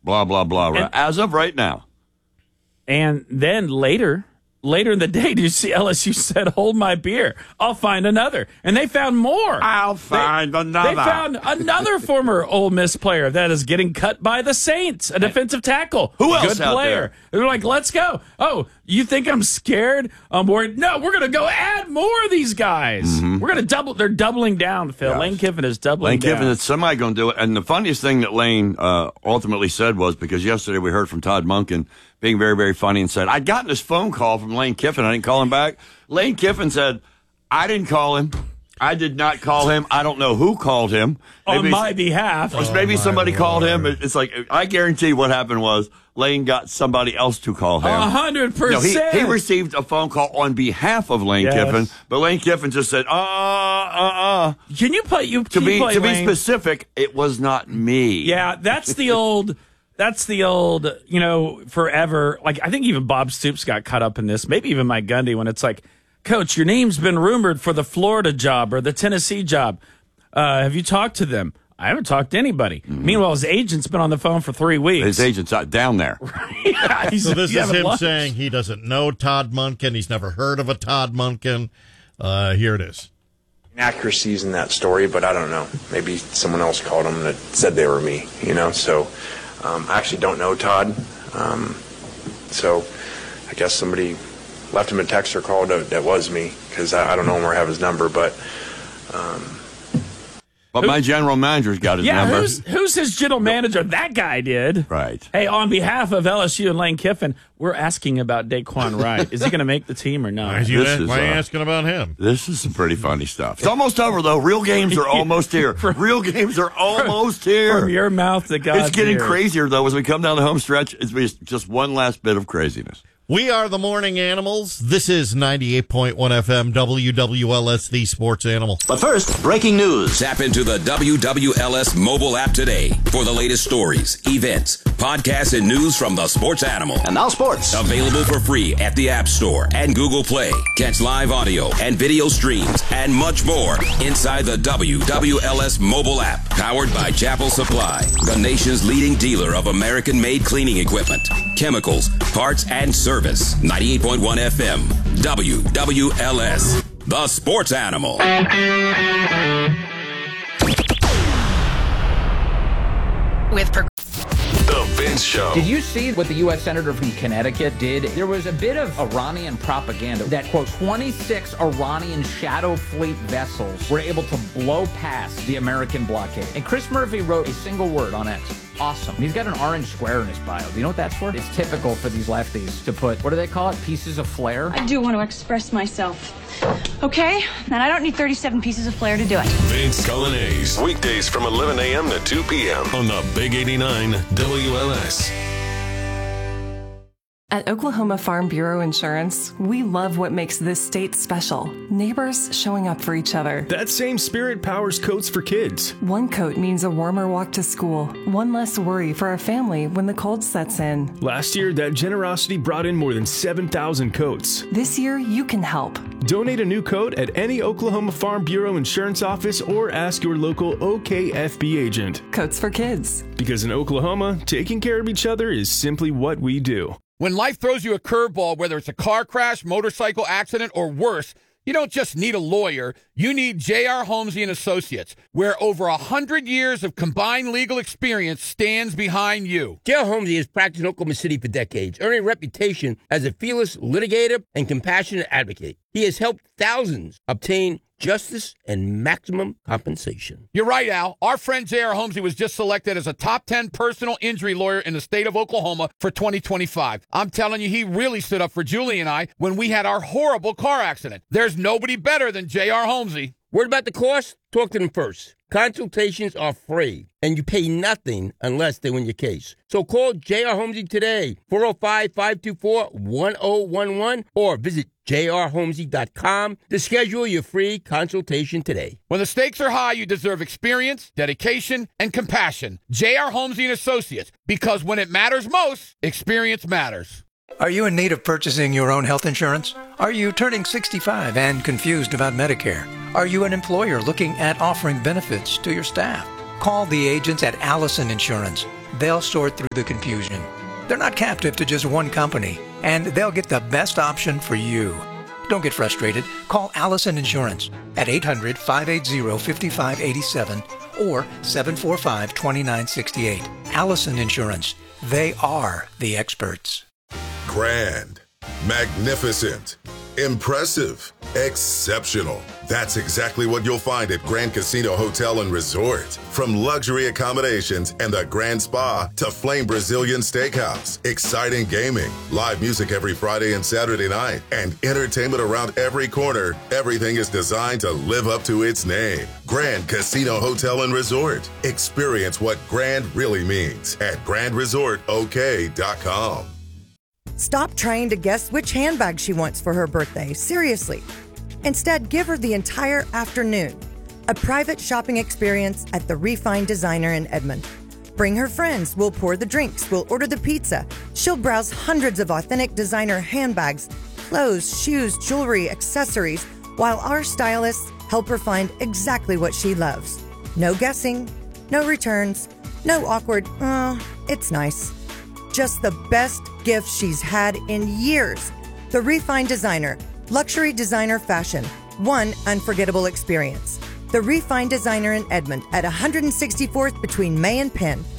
blah, blah, blah, as of right now. And then later in the day, do you see LSU said, hold my beer, I'll find another. And they found more. I'll find another. They found another former Ole Miss player that is getting cut by the Saints, a defensive tackle. Who else Good out player. They're like, let's go. Oh, you think I'm scared? I'm worried. No, we're going to go add more of these guys. Mm-hmm. We're going to double. They're doubling down, Phil. Yes. Lane Kiffin is doubling Lane down. Kiffin is somebody going to do it. And the funniest thing that Lane ultimately said was, because yesterday we heard from Todd Monken being very, very funny and said, I'd gotten this phone call from Lane Kiffin. I didn't call him back. Lane Kiffin said, I didn't call him. I did not call him. I don't know who called him. On my behalf. Maybe somebody called him. It's like, I guarantee what happened was Lane got somebody else to call him. 100%. No, he received a phone call on behalf of Lane Kiffin, but Lane Kiffin just said, Can you play? To be specific, it was not me. Yeah, that's the old, forever. Like, I think even Bob Stoops got caught up in this, maybe even Mike Gundy, when it's like, Coach, your name's been rumored for the Florida job or the Tennessee job. Have you talked to them? I haven't talked to anybody. Mm-hmm. Meanwhile, his agent's been on the phone for 3 weeks. His agent's down there. Yeah, so this is him saying he doesn't know Todd Monken. He's never heard of a Todd Monken. Here it is. Inaccuracies in that story, but I don't know. Maybe someone else called them that said they were me, So I actually don't know Todd. So I guess somebody left him a text or call that was me, because I don't know him or have his number, but my general manager's got his number. Who's his general manager? That guy did. Right. Hey, on behalf of LSU and Lane Kiffin, we're asking about Daquan Wright. Is he going to make the team or not? Why are you asking about him? This is some pretty funny stuff. It's almost over, though. Real games are almost here. Real games are almost here. From your mouth to God's It's getting ears. crazier, though, as we come down the home stretch. It's just one last bit of craziness. We are the Morning Animals. This is 98.1 FM WWLS, the Sports Animal. But first, breaking news. Tap into the WWLS mobile app today for the latest stories, events, podcasts, and news from the Sports Animal. And now sports. Available for free at the App Store and Google Play. Catch live audio and video streams and much more inside the WWLS mobile app. Powered by Chapel Supply, the nation's leading dealer of American-made cleaning equipment, chemicals, parts, and service. 98.1 FM, WWLS, the Sports Animal. With The Vince Show. Did you see what the U.S. Senator from Connecticut did? There was a bit of Iranian propaganda that, quote, 26 Iranian shadow fleet vessels were able to blow past the American blockade. And Chris Murphy wrote a single word on X. Awesome. And he's got an orange square in his bio. Do you know what that's for? It's typical for these lefties to put, what do they call it? Pieces of flair? I do want to express myself. Okay? And I don't need 37 pieces of flair to do it. Vince Cullinase. Weekdays from 11 a.m. to 2 p.m. on the Big 89 WLS. At Oklahoma Farm Bureau Insurance, we love what makes this state special. Neighbors showing up for each other. That same spirit powers coats for kids. One coat means a warmer walk to school. One less worry for our family when the cold sets in. Last year, that generosity brought in more than 7,000 coats. This year, you can help. Donate a new coat at any Oklahoma Farm Bureau Insurance office or ask your local OKFB agent. Coats for kids. Because in Oklahoma, taking care of each other is simply what we do. When life throws you a curveball, whether it's a car crash, motorcycle accident, or worse, you don't just need a lawyer. You need J.R. Holmesy and Associates, where over 100 years of combined legal experience stands behind you. J.R. Holmesy has practiced in Oklahoma City for decades, earning a reputation as a fearless litigator and compassionate advocate. He has helped thousands obtain justice and maximum compensation. You're right, Al. Our friend J.R. Holmesy was just selected as a top 10 personal injury lawyer in the state of Oklahoma for 2025. I'm telling you, he really stood up for Julie and I when we had our horrible car accident. There's nobody better than J.R. Holmesy. Word about the cost? Talk to them first. Consultations are free, and you pay nothing unless they win your case. So call J.R. Holmesy today, 405-524-1011, or visit jrholmesy.com to schedule your free consultation today. When the stakes are high, you deserve experience, dedication, and compassion. J.R. Holmesy and Associates, because when it matters most, experience matters. Are you in need of purchasing your own health insurance? Are you turning 65 and confused about Medicare? Are you an employer looking at offering benefits to your staff? Call the agents at Allison Insurance. They'll sort through the confusion. They're not captive to just one company, and they'll get the best option for you. Don't get frustrated. Call Allison Insurance at 800-580-5587 or 745-2968. Allison Insurance. They are the experts. Grand, magnificent, impressive, exceptional. That's exactly what you'll find at Grand Casino Hotel and Resort. From luxury accommodations and the Grand Spa to Flame Brazilian Steakhouse, exciting gaming, live music every Friday and Saturday night, and entertainment around every corner, everything is designed to live up to its name. Grand Casino Hotel and Resort. Experience what grand really means at grandresortok.com. Stop trying to guess which handbag she wants for her birthday. Seriously. Instead, give her the entire afternoon. A private shopping experience at the Refined Designer in Edmond. Bring her friends. We'll pour the drinks. We'll order the pizza. She'll browse hundreds of authentic designer handbags, clothes, shoes, jewelry, accessories, while our stylists help her find exactly what she loves. No guessing, no returns, no awkward, it's nice. Just the best gift she's had in years. The Refined Designer, luxury designer fashion, one unforgettable experience. The Refined Designer in Edmond at 164th between May and Penn.